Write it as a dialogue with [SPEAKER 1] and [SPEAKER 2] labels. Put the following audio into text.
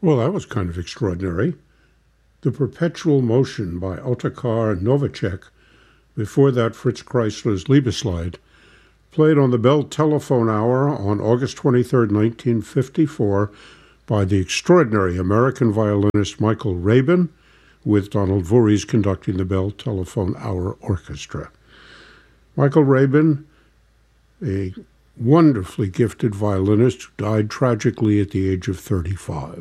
[SPEAKER 1] Well, that was kind of extraordinary. The Perpetual Motion by Otakar Novacek, before that Fritz Kreisler's Liebeslied, played on the Bell Telephone Hour on August 23, 1954, by the extraordinary American violinist Michael Rabin, with Donald Voorhees conducting the Bell Telephone Hour Orchestra. Michael Rabin, a wonderfully gifted violinist who died tragically at the age of 35.